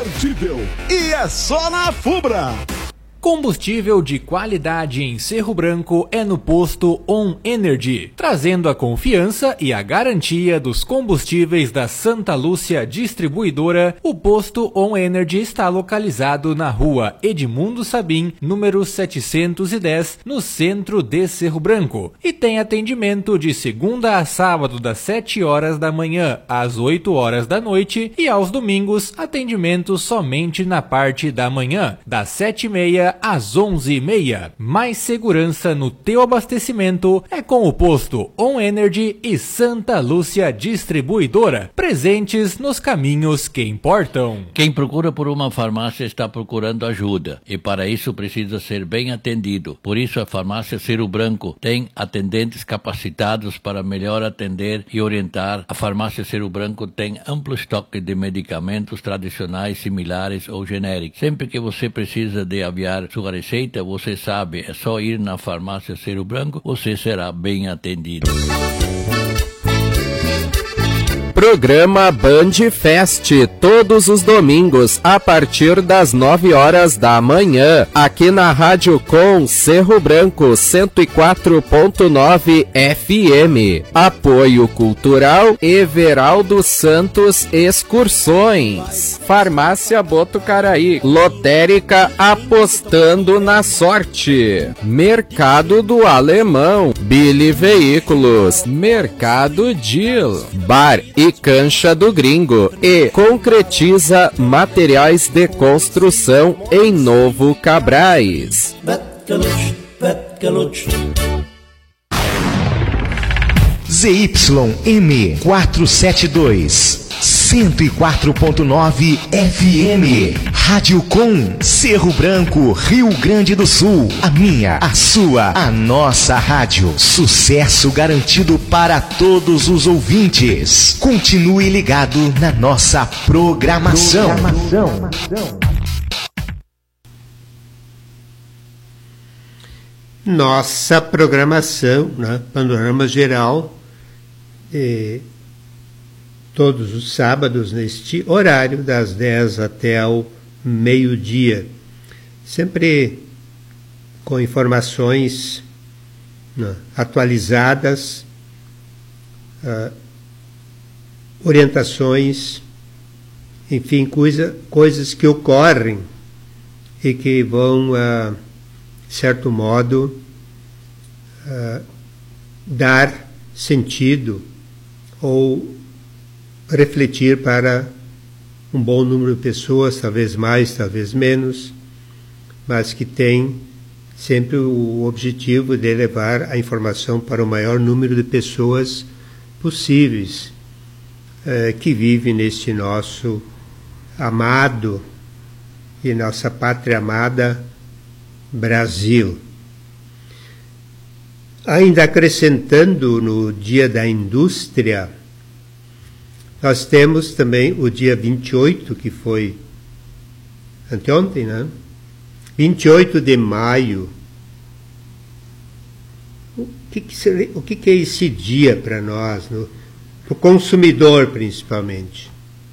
imperdível. E é só na Fubra. Combustível de qualidade em Cerro Branco é no posto On Energy, trazendo a confiança e a garantia dos combustíveis da Santa Lúcia Distribuidora. O posto On Energy está localizado na rua Edmundo Sabim, número 710, no centro de Cerro Branco, e tem atendimento de segunda a sábado das 7 horas da manhã às 8 horas da noite e aos domingos atendimento somente na parte da manhã, das 7h30 às 11h30. Mais segurança no teu abastecimento é com o posto On Energy e Santa Lúcia Distribuidora, presentes nos caminhos que importam. Quem procura por uma farmácia está procurando ajuda e para isso precisa ser bem atendido. Por isso a farmácia Cerro Branco tem atendentes capacitados para melhor atender e orientar. A farmácia Cerro Branco tem amplo estoque de medicamentos tradicionais, similares ou genéricos. Sempre que você precisa de aviar sua receita, você sabe, é só ir na farmácia Cerro Branco, você será bem atendido. Programa Band Fest, todos os domingos, a partir das 9 horas da manhã, aqui na Rádio Com Cerro Branco 104.9 FM. Apoio Cultural Everaldo Santos Excursões. Farmácia Botucaraí, Lotérica Apostando na Sorte. Mercado do Alemão, Billy Veículos, Mercado Deal, Bar e Cancha do Gringo e Concretiza Materiais de Construção em Novo Cabrais. ZYM 472 104.9 FM. Rádio Com Cerro Branco, Rio Grande do Sul. A minha, a sua, a nossa rádio. Sucesso garantido para todos os ouvintes. Continue ligado na nossa programação. Nossa programação, né? Panorama geral, todos os sábados neste horário, das 10 até o meio-dia, sempre com informações, né, atualizadas, orientações, enfim, coisas que ocorrem e que vão, de certo modo, dar sentido ou refletir para um bom número de pessoas, talvez mais, talvez menos, mas que tem sempre o objetivo de levar a informação para o maior número de pessoas possíveis que vivem neste nosso amado e nossa pátria amada Brasil. Ainda acrescentando no Dia da Indústria, nós temos também o dia 28, que foi anteontem, né? 28 de maio. O que é esse dia para nós, para o consumidor principalmente?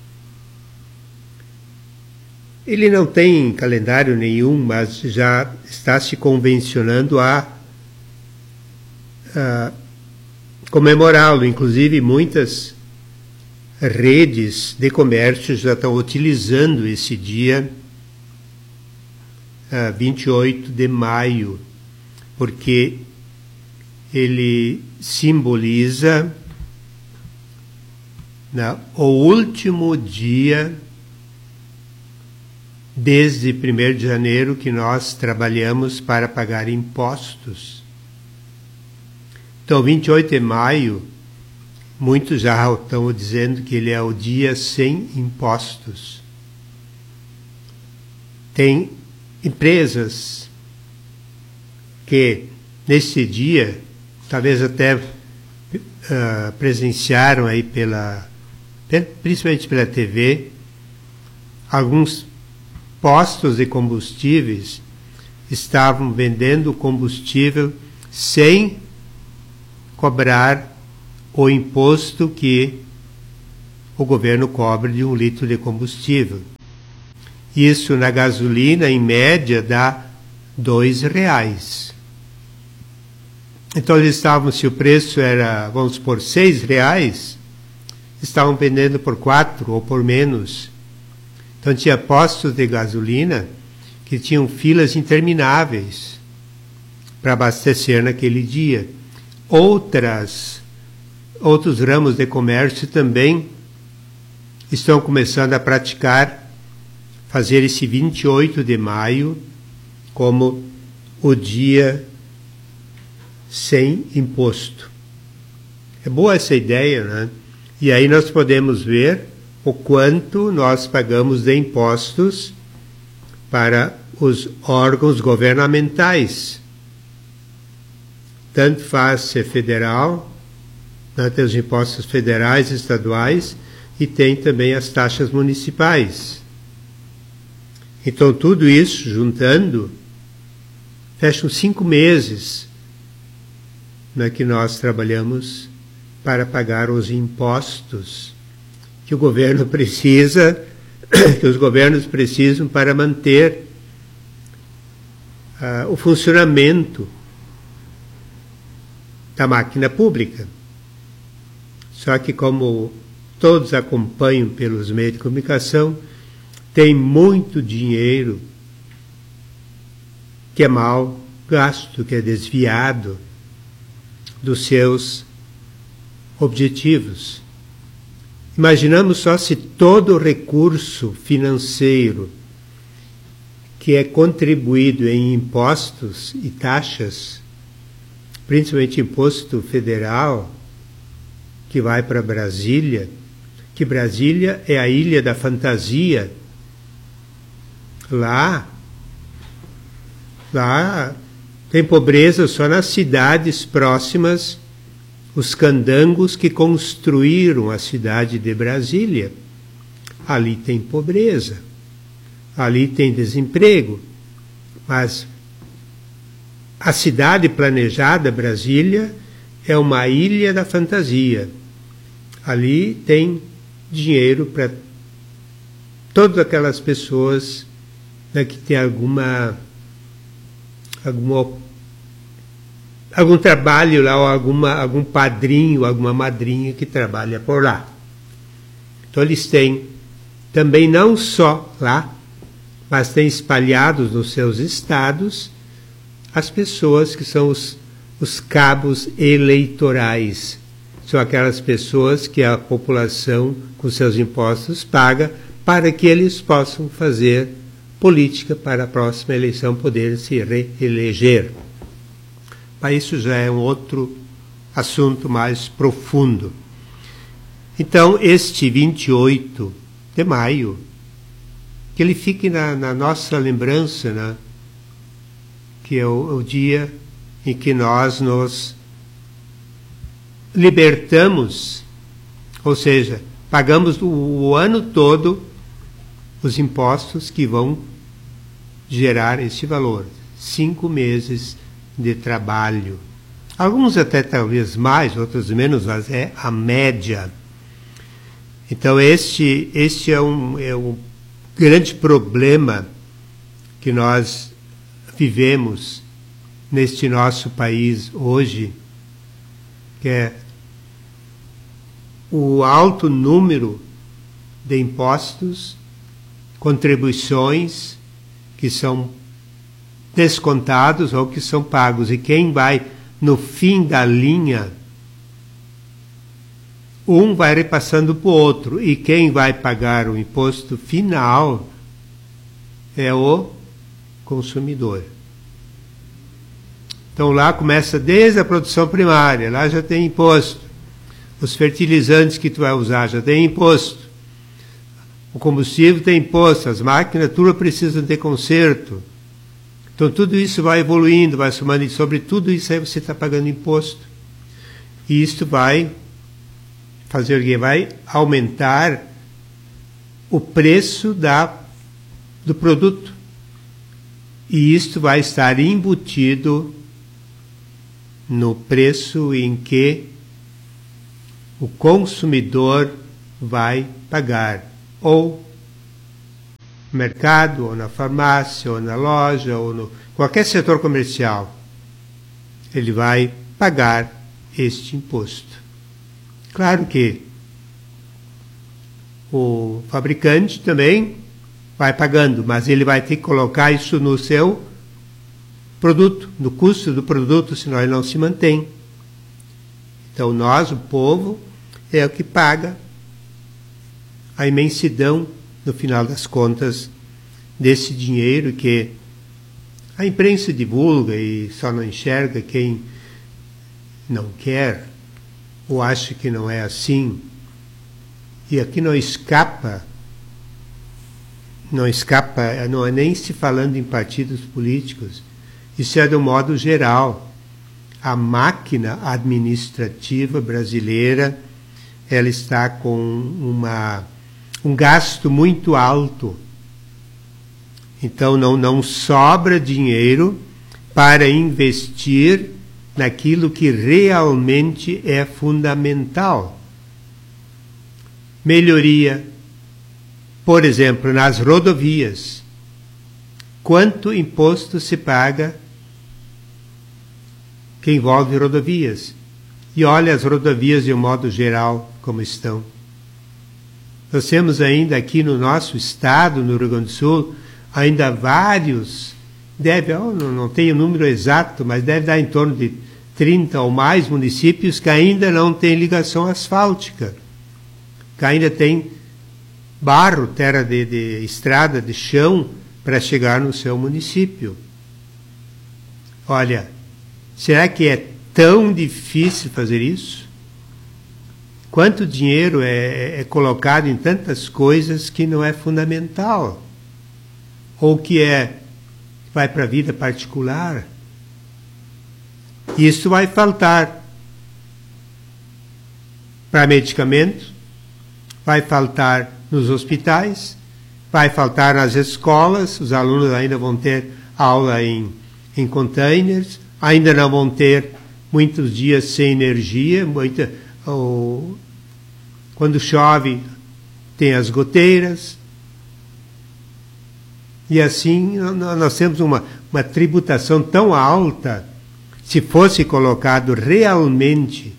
Ele não tem calendário nenhum, mas já está se convencionando a comemorá-lo. Inclusive, muitas redes de comércio já estão utilizando esse dia, 28 de maio, porque ele simboliza o último dia desde 1º de janeiro que nós trabalhamos para pagar impostos. Então, 28 de maio, muitos já estão dizendo que ele é o dia sem impostos. Tem empresas que, nesse dia, talvez até presenciaram aí principalmente pela TV, alguns postos de combustíveis estavam vendendo combustível sem cobrar o imposto que o governo cobra de 1 litro de combustível. Isso na gasolina, em média, dá R$2. Então eles estavam, se o preço era, vamos supor, R$6, estavam vendendo por 4 ou por menos. Então tinha postos de gasolina que tinham filas intermináveis para abastecer naquele dia. Outros ramos de comércio também estão começando a praticar, fazer esse 28 de maio como o dia sem imposto. É boa essa ideia, né? E aí nós podemos ver o quanto nós pagamos de impostos para os órgãos governamentais. Tanto faz ser federal, né, tem os impostos federais e estaduais, e tem também as taxas municipais. Então, tudo isso, juntando, fecham 5 meses, né, que nós trabalhamos para pagar os impostos que o governo precisa, que os governos precisam para manter o funcionamento da máquina pública. Só que, como todos acompanham pelos meios de comunicação, tem muito dinheiro que é mal gasto, que é desviado dos seus objetivos. Imaginamos só se todo o recurso financeiro que é contribuído em impostos e taxas, principalmente imposto federal, que vai para Brasília, que Brasília é a ilha da fantasia. Lá tem pobreza só nas cidades próximas, os candangos que construíram a cidade de Brasília. Ali tem pobreza, ali tem desemprego, mas a cidade planejada, Brasília, é uma ilha da fantasia. Ali tem dinheiro para todas aquelas pessoas, né, que têm algum trabalho lá, ou algum padrinho, alguma madrinha que trabalha por lá. Então eles têm também não só lá, mas têm espalhados nos seus estados as pessoas que são os cabos eleitorais. São aquelas pessoas que a população, com seus impostos, paga para que eles possam fazer política para a próxima eleição, poder se reeleger. Mas isso já é um outro assunto mais profundo. Então, este 28 de maio, que ele fique na nossa lembrança, né? Que é o dia em que nós nos libertamos, ou seja, pagamos o ano todo os impostos que vão gerar esse valor. 5 meses de trabalho. Alguns até talvez mais, outros menos, mas é a média. Então este é um grande problema que nós vivemos neste nosso país hoje, que é o alto número de impostos, contribuições que são descontados ou que são pagos. E quem vai no fim da linha, um vai repassando para o outro. E quem vai pagar o imposto final é o consumidor. Então lá começa desde a produção primária, lá já tem imposto. Os fertilizantes que tu vai usar já tem imposto. O combustível tem imposto, as máquinas tudo precisam de conserto. Então tudo isso vai evoluindo, vai somando, e sobre tudo isso aí você está pagando imposto. E isto vai fazer o quê? Vai aumentar o preço do produto. E isto vai estar embutido no preço em que o consumidor vai pagar, ou mercado, ou na farmácia, ou na loja, ou no qualquer setor comercial, ele vai pagar este imposto. Claro que o fabricante também vai pagando, mas ele vai ter que colocar isso no seu produto, no custo do produto, senão ele não se mantém. Então nós, o povo, é o que paga a imensidão, no final das contas, desse dinheiro que a imprensa divulga e só não enxerga quem não quer ou acha que não é assim. E aqui não escapa, não é nem se falando em partidos políticos, isso é do modo geral. A máquina administrativa brasileira, ela está com um gasto muito alto. Então não sobra dinheiro para investir naquilo que realmente é fundamental. Melhoria, por exemplo, nas rodovias. Quanto imposto se paga que envolve rodovias? E olha as rodovias de um modo geral como estão. Nós temos ainda aqui no nosso estado, no Rio Grande do Sul, ainda vários, não tenho o número exato, mas deve dar em torno de 30 ou mais municípios que ainda não têm ligação asfáltica, que ainda tem barro, terra de estrada, de chão, para chegar no seu município. Olha, será que é tão difícil fazer isso? Quanto dinheiro é colocado em tantas coisas que não é fundamental? Ou que vai para a vida particular? Isso vai faltar para medicamentos, vai faltar nos hospitais, vai faltar nas escolas, os alunos ainda vão ter aula em containers, ainda não vão ter muitos dias sem energia, quando chove tem as goteiras, e assim nós temos uma tributação tão alta. Se fosse colocado realmente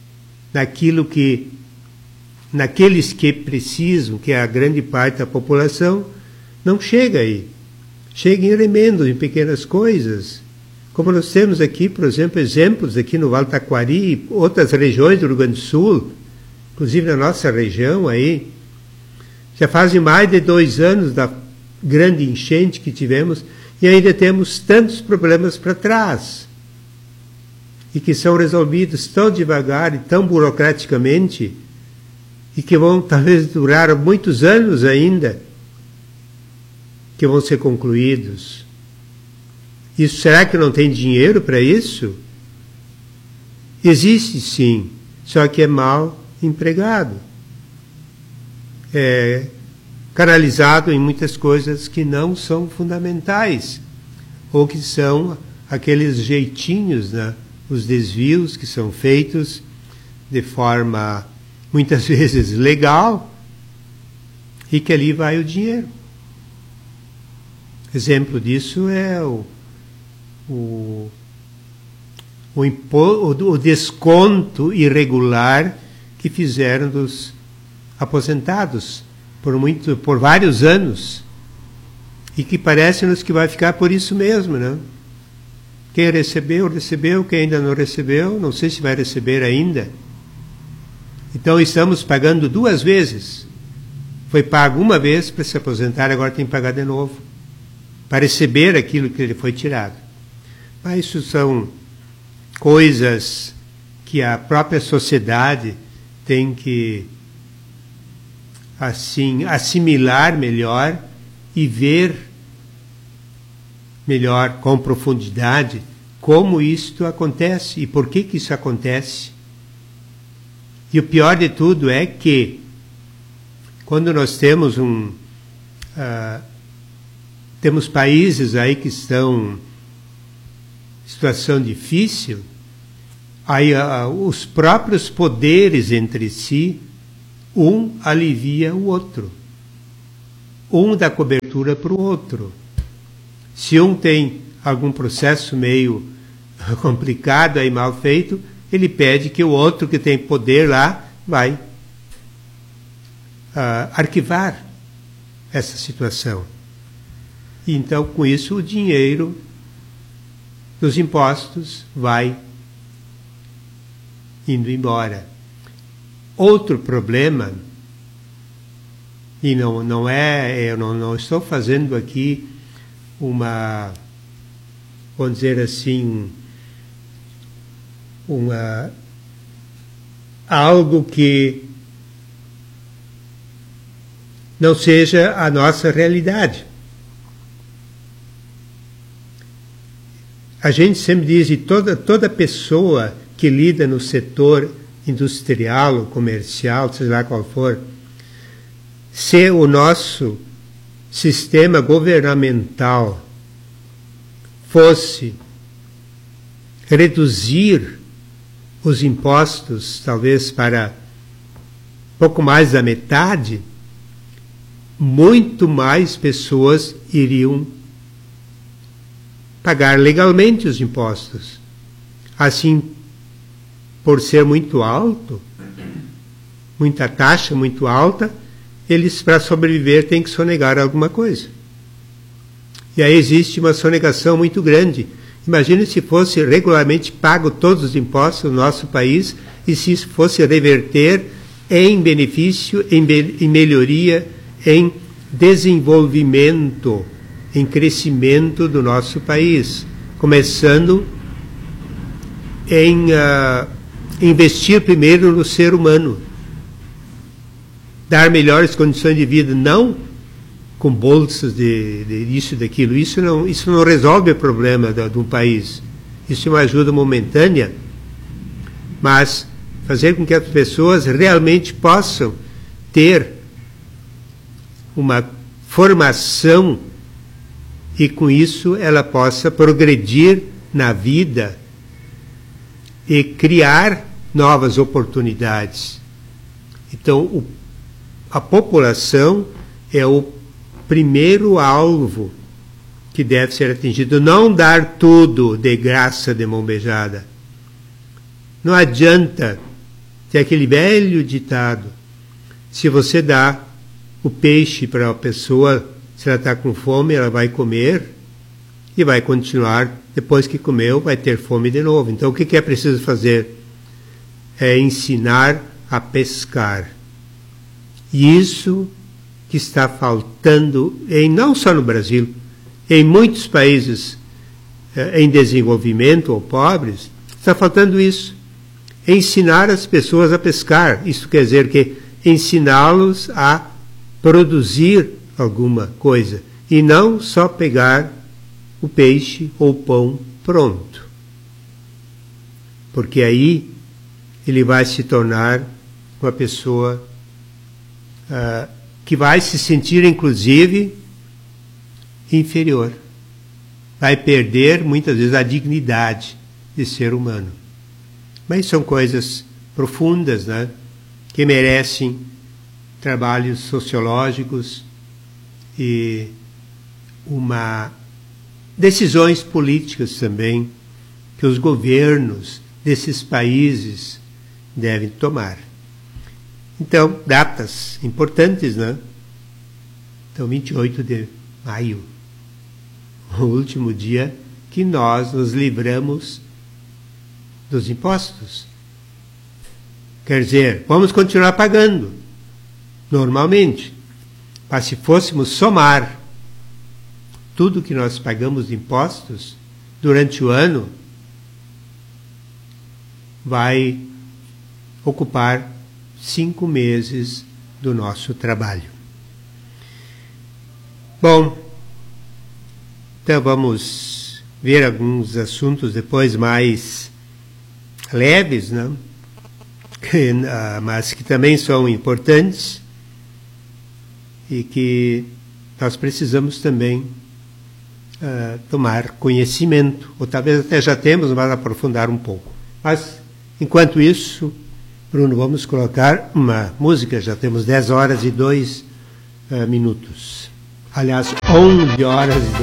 naqueles que precisam, que é a grande parte da população, não chega aí. Chega em remendo, em pequenas coisas. Como nós temos aqui, por exemplo, exemplos aqui no Vale do Taquari e outras regiões do Rio Grande do Sul, inclusive na nossa região aí, já fazem mais de 2 anos da grande enchente que tivemos e ainda temos tantos problemas para trás e que são resolvidos tão devagar e tão burocraticamente e que vão talvez durar muitos anos ainda, que vão ser concluídos. Isso, será que não tem dinheiro para isso? Existe sim, só que é mal empregado. É canalizado em muitas coisas que não são fundamentais, ou que são aqueles jeitinhos, né? Os desvios que são feitos de forma muitas vezes legal e que ali vai o dinheiro. Exemplo disso é o desconto irregular que fizeram dos aposentados por vários anos e que parece-nos que vai ficar por isso mesmo, né? Quem recebeu, recebeu. Quem ainda não recebeu, não sei se vai receber ainda. Então estamos pagando 2 vezes. Foi pago uma vez para se aposentar, agora tem que pagar de novo para receber aquilo que lhe foi tirado. Mas isso são coisas que a própria sociedade tem que assim assimilar melhor e ver melhor, com profundidade, como isto acontece e por que isso acontece. E o pior de tudo é que quando nós temos temos países aí que estão em situação difícil, aí os próprios poderes entre si, um alivia o outro. um dá cobertura para o outro. Se um tem algum processo meio complicado, aí mal feito, ele pede que o outro que tem poder lá vai arquivar essa situação. E então, com isso, o dinheiro dos impostos vai indo embora. Outro problema, e não é, eu não estou fazendo aqui uma, vamos dizer assim, algo que não seja a nossa realidade. A gente sempre diz, e toda pessoa que lida no setor industrial ou comercial, seja lá qual for, se o nosso sistema governamental fosse reduzir os impostos, talvez para pouco mais da metade, muito mais pessoas iriam pagar legalmente os impostos. Assim, por ser muito alto, muita taxa muito alta, eles, para sobreviver, têm que sonegar alguma coisa. E aí existe uma sonegação muito grande. Imagine se fosse regularmente pago todos os impostos no nosso país e se isso fosse reverter em benefício, em melhoria, em desenvolvimento, em crescimento do nosso país, começando em investir primeiro no ser humano, dar melhores condições de vida, não com bolsas de isso e daquilo. Isso não resolve o problema de um país. Isso é uma ajuda momentânea, mas fazer com que as pessoas realmente possam ter uma formação e com isso ela possa progredir na vida e criar novas oportunidades. Então, a população é o primeiro alvo que deve ser atingido. Não dar tudo de graça, de mão beijada. Não adianta ter aquele velho ditado: se você dá o peixe para a pessoa, se ela está com fome, ela vai comer e vai continuar, depois que comeu, vai ter fome de novo. Então, o que é preciso fazer? É ensinar a pescar. E isso que está faltando, não só no Brasil, em muitos países em desenvolvimento ou pobres, está faltando isso. Ensinar as pessoas a pescar. Isso quer dizer que ensiná-los a produzir alguma coisa e não só pegar o peixe ou o pão pronto. Porque aí ele vai se tornar uma pessoa que vai se sentir, inclusive, inferior. Vai perder, muitas vezes, a dignidade de ser humano. Mas são coisas profundas, né, que merecem trabalhos sociológicos e decisões políticas também que os governos desses países devem tomar. Então, datas importantes, né? Então, 28 de maio, o último dia que nós nos livramos dos impostos. Quer dizer, vamos continuar pagando, normalmente. Mas se fôssemos somar tudo que nós pagamos de impostos durante o ano, vai ocupar 5 meses do nosso trabalho. Bom, então vamos ver alguns assuntos depois mais leves, né? Mas que também são importantes e que nós precisamos também tomar conhecimento, ou talvez até já temos, mas aprofundar um pouco. Mas, enquanto isso, Bruno, vamos colocar uma música, já temos 10 horas e 2 minutos. aliás, 11 horas e